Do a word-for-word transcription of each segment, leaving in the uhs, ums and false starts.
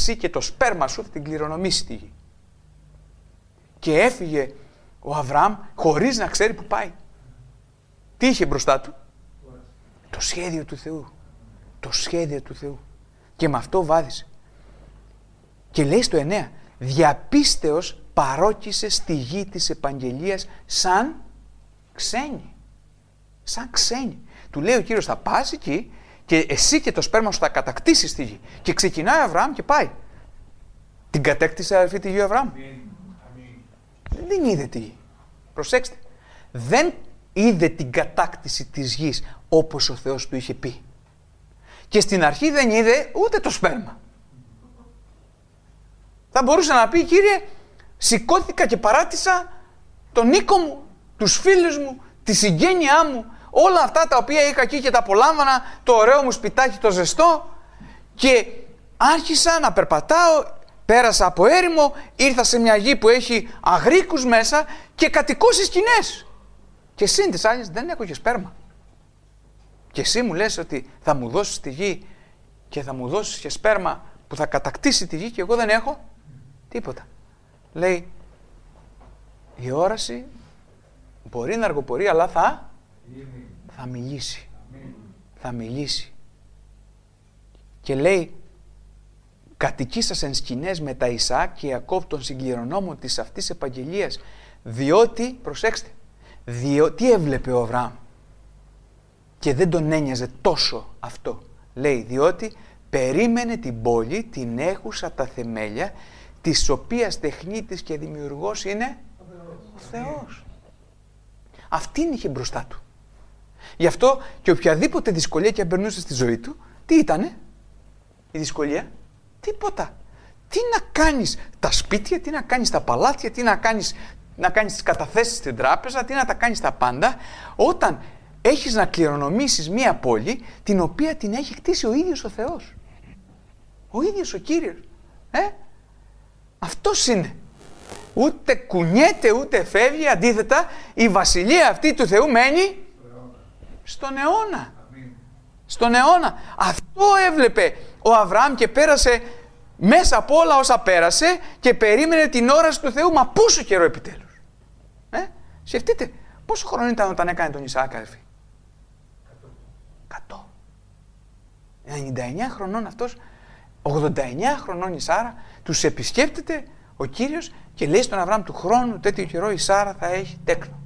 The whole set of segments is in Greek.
εσύ και το σπέρμα σου θα την κληρονομήσει τη γη. Και έφυγε ο Αβραάμ χωρίς να ξέρει που πάει. Τι είχε μπροστά του? Το σχέδιο του Θεού. Το σχέδιο του Θεού. Και με αυτό βάδισε. Και λέει στο εννέα, διαπίστεως παρόκησε στη γη της επαγγελίας σαν ξένοι. Σαν ξένοι. Του λέει ο Κύριος, θα πας εκεί και εσύ και το σπέρμα σου θα κατακτήσεις τη γη. Και ξεκινάει ο Αβραάμ και πάει. Την κατέκτησε αδερφή τη γη ο Αβραάμ? Δεν είδε τη γη. Προσέξτε. Δεν είδε την κατάκτηση της γης όπως ο Θεός του είχε πει. Και στην αρχή δεν είδε ούτε το σπέρμα. Θα μπορούσε να πει, Κύριε, σηκώθηκα και παράτησα τον οίκο μου, τους φίλους μου, τη συγγένειά μου, όλα αυτά τα οποία είχα εκεί και τα απολάμβανα, το ωραίο μου σπιτάκι το ζεστό, και άρχισα να περπατάω, πέρασα από έρημο, ήρθα σε μια γη που έχει αγρίκους μέσα και κατοικούσεις σκηνές. Και σύν τις άλλες δεν έχω και σπέρμα. Και εσύ μου λες ότι θα μου δώσεις τη γη και θα μου δώσεις και σπέρμα που θα κατακτήσει τη γη και εγώ δεν έχω τίποτα. Λέει, η όραση μπορεί να αργοπορεί, αλλά θα, θα μιλήσει. Θα μιλήσει. Και λέει, κατοικήσας εν σκηνές με τα Ισαάκ και Ιακώβ των συγκληρονόμων της αυτής επαγγελίας, διότι, προσέξτε, διότι τι έβλεπε ο Αβραάμ και δεν τον ένοιαζε τόσο αυτό. Λέει, διότι περίμενε την πόλη, την έχουσα τα θεμέλια, της οποίας τεχνίτης και δημιουργός είναι ο Θεός. Αυτήν είχε μπροστά του. Γι' αυτό και οποιαδήποτε δυσκολία και αν περνούσε στη ζωή του, τι ήτανε η δυσκολία? Τίποτα. Τι να κάνεις τα σπίτια, τι να κάνεις τα παλάτια, τι να κάνεις, να κάνεις τις καταθέσεις στην τράπεζα, τι να τα κάνεις τα πάντα, όταν έχεις να κληρονομήσεις μία πόλη την οποία την έχει χτίσει ο ίδιος ο Θεός. Ο ίδιος ο Κύριος. Ε? Αυτός είναι. Ούτε κουνιέται ούτε φεύγει, αντίθετα η βασιλεία αυτή του Θεού μένει στον αιώνα. Στον αιώνα. Αυτό έβλεπε ο Αβραάμ και πέρασε μέσα από όλα όσα πέρασε και περίμενε την όραση του Θεού. Μα πόσο καιρό επιτέλους. Ε? Σκεφτείτε πόσο χρόνο ήταν όταν έκανε τον Ισαάκ, αδερφοί? εκατό. ενενήντα εννιά χρονών αυτός, ογδόντα εννιά χρονών η Σάρα, τους επισκέπτεται ο Κύριος και λέει στον Αβραάμ, του χρόνου τέτοιο καιρό η Σάρα θα έχει τέκνο.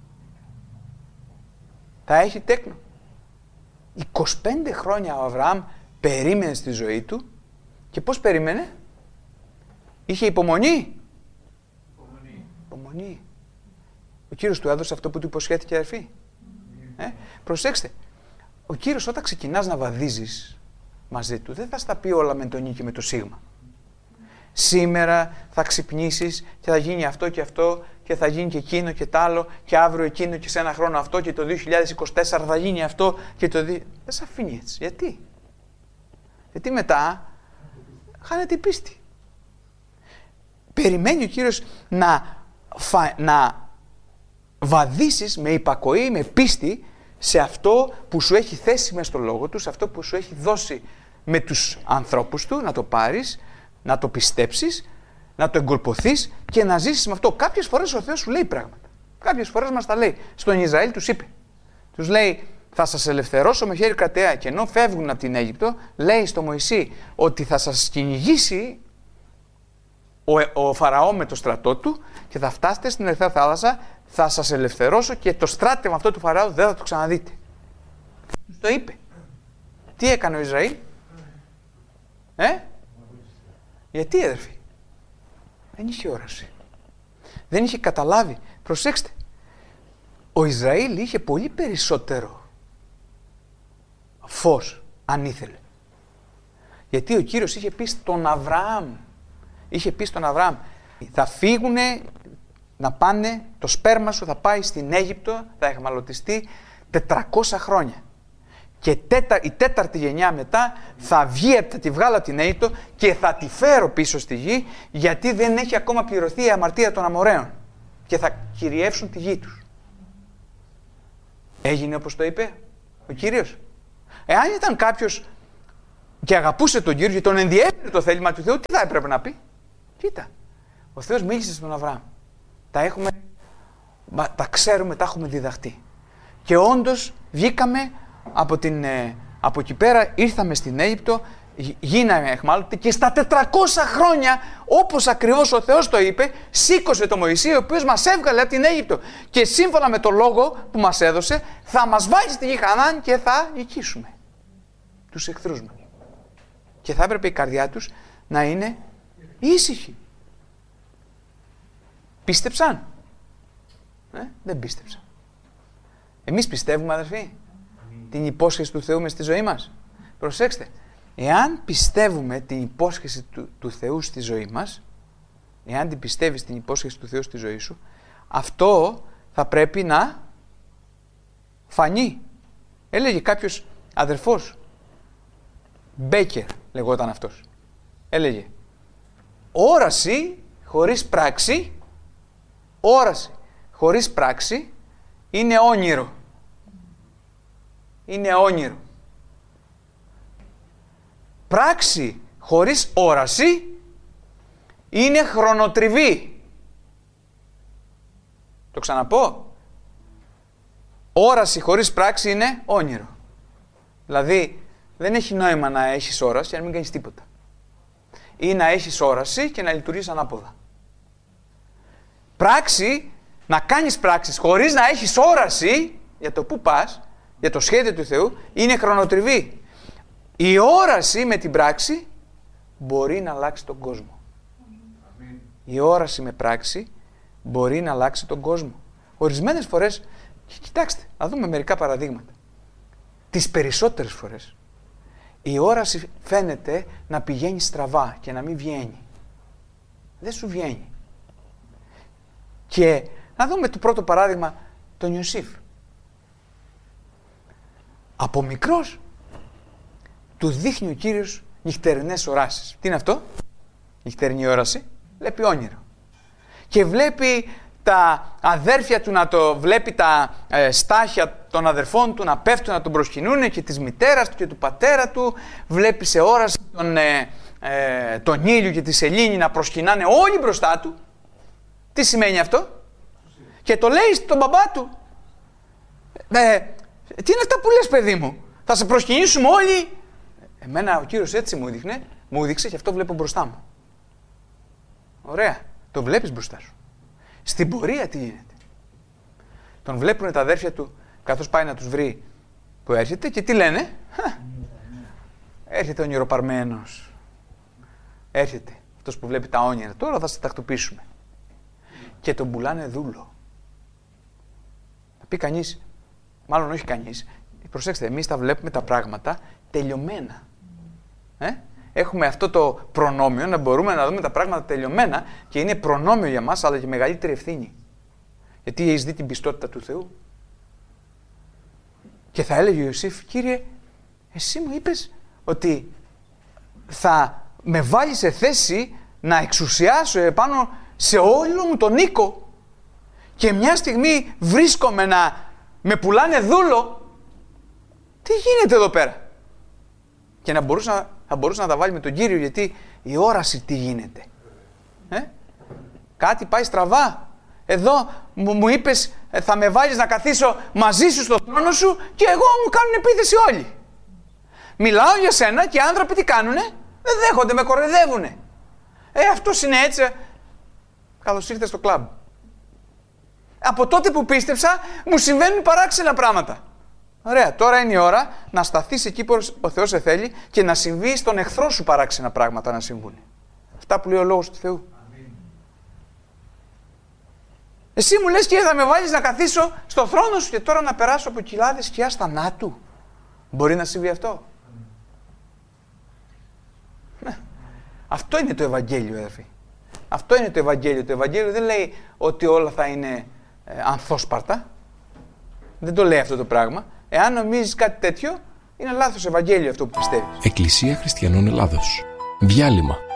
Θα έχει τέκνο. είκοσι πέντε χρόνια ο Αβραάμ περίμενε στη ζωή του και πώς περίμενε? Είχε υπομονή. Υπομονή. υπομονή. Ο Κύριος του έδωσε αυτό που του υποσχέθηκε, αδερφοί. Ε? Προσέξτε, ο Κύριος όταν ξεκινάς να βαδίζεις μαζί του δεν θα στα πει όλα με τον Ι και με το Σίγμα. Σήμερα θα ξυπνήσεις και θα γίνει αυτό και αυτό και θα γίνει και εκείνο και τ' άλλο και αύριο εκείνο και σε ένα χρόνο αυτό και το δύο χιλιάδες είκοσι τέσσερα θα γίνει αυτό και το... Δεν σε αφήνει έτσι. Γιατί? Γιατί μετά χάνεται η πίστη. Περιμένει ο Κύριος να, φα... να βαδίσεις με υπακοή, με πίστη σε αυτό που σου έχει θέσει μες στο λόγο του, σε αυτό που σου έχει δώσει με τους ανθρώπους του, να το πάρεις, να το πιστέψεις, να το εγκολποθείς και να ζήσεις με αυτό. Κάποιες φορές ο Θεός σου λέει πράγματα. Κάποιες φορές μας τα λέει. Στον Ισραήλ τους είπε. Τους λέει, θα σας ελευθερώσω με χέρι κρατέα. Και ενώ φεύγουν από την Αίγυπτο, λέει στο Μωυσή ότι θα σας κυνηγήσει ο, ο Φαραώ με το στρατό του και θα φτάσετε στην Ερυθρά Θάλασσα, θα σας ελευθερώσω και το στράτευμα αυτό του Φαραώ δεν θα το ξαναδείτε. Τους το είπε. Τι έκανε ο Ισραήλ? Ε? Γιατί, αδερφοί? Δεν είχε όραση. Δεν είχε καταλάβει. Προσέξτε. Ο Ισραήλ είχε πολύ περισσότερο φως, αν ήθελε. Γιατί ο Κύριος είχε πει στον Αβραάμ, είχε πει στον Αβραάμ, θα φύγουνε να πάνε, το σπέρμα σου θα πάει στην Αίγυπτο, θα εχμαλωτιστεί τετρακόσια χρόνια. Και τέτα, η τέταρτη γενιά μετά θα βγει, θα τη βγάλω από την Αίγυπτο και θα τη φέρω πίσω στη γη, γιατί δεν έχει ακόμα πληρωθεί η αμαρτία των Αμοραίων και θα κυριεύσουν τη γη τους. Έγινε όπως το είπε ο Κύριος? Εάν ήταν κάποιος και αγαπούσε τον Κύριο και τον ενδιέφερε το θέλημα του Θεού, τι θα έπρεπε να πει? Κοίτα, ο Θεός μίλησε στον Αβραάμ. Τα έχουμε, τα ξέρουμε, τα έχουμε διδαχτεί. Και όντως βγήκαμε από, την, από εκεί πέρα, ήρθαμε στην Αίγυπτο, γίναμε αιχμάλωτοι και στα τετρακόσια χρόνια, όπως ακριβώς ο Θεός το είπε, σήκωσε το Μωυσή, ο οποίος μας έβγαλε από την Αίγυπτο. Και σύμφωνα με το λόγο που μας έδωσε, θα μας βάλει στη γη Χαναάν και θα νικήσουμε τους εχθρούς μας. Και θα έπρεπε η καρδιά τους να είναι ήσυχη. Πίστεψαν? Ε, δεν πίστεψαν. Εμείς πιστεύουμε, αδερφοί, την υπόσχεση του Θεού μες στη ζωή μας? Προσέξτε, εάν πιστεύουμε την υπόσχεση του, του Θεού στη ζωή μας, εάν την πιστεύεις την υπόσχεση του Θεού στη ζωή σου, αυτό θα πρέπει να φανεί. Έλεγε κάποιος αδερφός, Μπέκερ λεγόταν αυτός, έλεγε, όραση χωρίς πράξη, όραση χωρίς πράξη είναι όνειρο. Είναι όνειρο. Πράξη χωρίς όραση είναι χρονοτριβή. Το ξαναπώ. Όραση χωρίς πράξη είναι όνειρο. Δηλαδή δεν έχει νόημα να έχεις όραση αν μην κάνεις τίποτα. Ή να έχεις όραση και να λειτουργείς ανάποδα. Πράξη, να κάνεις πράξεις χωρίς να έχεις όραση για το που πας, για το σχέδιο του Θεού, είναι χρονοτριβή. Η όραση με την πράξη μπορεί να αλλάξει τον κόσμο. Αμήν. Η όραση με πράξη μπορεί να αλλάξει τον κόσμο. Ορισμένες φορές, κοιτάξτε, να δούμε μερικά παραδείγματα. Τις περισσότερες φορές, η όραση φαίνεται να πηγαίνει στραβά και να μην βγαίνει. Δεν σου βγαίνει. Και να δούμε το πρώτο παράδειγμα, τον Ιωσήφ. Από μικρός του δείχνει ο Κύριος νυχτερινές οράσεις. Τι είναι αυτό? Νυχτερινή όραση. Βλέπει όνειρο. Και βλέπει τα αδέρφια του να το βλέπει, τα ε, στάχια των αδερφών του να πέφτουν, να τον προσκυνούν, και της μητέρας του και του πατέρα του. Βλέπει σε όραση τον, ε, ε, τον ήλιο και τη σελήνη να προσκυνάνε όλοι μπροστά του. Τι σημαίνει αυτό? Και το λέει στον μπαμπά του. Ε, τι είναι αυτά που λες, παιδί μου? Θα σε προσκυνήσουμε όλοι. Εμένα ο Κύριος έτσι μου έδειχνε, μου έδειξε και αυτό βλέπω μπροστά μου. Ωραία. Το βλέπεις μπροστά σου. Στην πορεία τι γίνεται? Τον βλέπουν τα αδέρφια του καθώς πάει να τους βρει που έρχεται και τι λένε? Έρχεται ο ονειροπαρμένος. Έρχεται αυτός που βλέπει τα όνειρα. Τώρα θα σε τακτοποιήσουμε. Και τον πουλάνε δούλο. Θα πει κανείς, μάλλον όχι κανείς, προσέξτε, εμείς τα βλέπουμε τα πράγματα τελειωμένα. Ε? Έχουμε αυτό το προνόμιο να μπορούμε να δούμε τα πράγματα τελειωμένα και είναι προνόμιο για μας, αλλά και μεγαλύτερη ευθύνη. Γιατί έχεις δει την πιστότητα του Θεού. Και θα έλεγε ο Ιωσήφ, Κύριε, εσύ μου είπες ότι θα με βάλεις σε θέση να εξουσιάσω επάνω σε όλο μου τον οίκο και μια στιγμή βρίσκομαι να με πουλάνε δούλο. Τι γίνεται εδώ πέρα? Και να μπορούσα, θα μπορούσα να τα βάλει με τον Κύριο, γιατί η όραση τι γίνεται. Ε? Κάτι πάει στραβά. Εδώ μου, μου είπες θα με βάλεις να καθίσω μαζί σου στο θρόνο σου και εγώ μου κάνουν επίθεση όλοι. Μιλάω για σένα και οι άνθρωποι τι κάνουνε? Δεν δέχονται, με κοροϊδεύουνε. Ε, αυτός είναι έτσι. Καλώς ήρθες στο κλαμπ. Από τότε που πίστεψα μου συμβαίνουν παράξενα πράγματα. Ωραία, τώρα είναι η ώρα να σταθείς εκεί που ο Θεός σε θέλει και να συμβεί στον εχθρό σου παράξενα πράγματα να συμβούν. Αυτά που λέει ο λόγος του Θεού. Αμήν. Εσύ μου λες, Κύριε, θα με βάλεις να καθίσω στο θρόνο σου και τώρα να περάσω από κοιλάδες σκιάς θανάτου. Μπορεί να συμβεί αυτό? Ναι. Αυτό είναι το Ευαγγέλιο, αδερφοί. Αυτό είναι το Ευαγγέλιο. Το Ευαγγέλιο δεν λέει ότι όλα θα είναι ε, ανθόσπαρτα. Δεν το λέει αυτό το πράγμα. Εάν νομίζεις κάτι τέτοιο, είναι λάθος Ευαγγέλιο αυτό που πιστεύεις. Εκκλησία Χριστιανών Ελλάδος. Διάλειμμα.